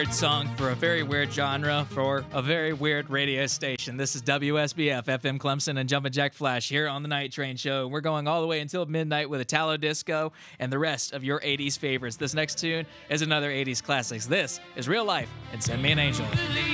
Weird song for a very weird genre for a very weird radio station. This is WSBF FM Clemson and Jumpin' Jack Flash here on the Night Train Show. We're going all the way until midnight with Italo Disco and the rest of your 80s favorites. This next tune is another 80s classics. This is Real Life and Send Me an Angel.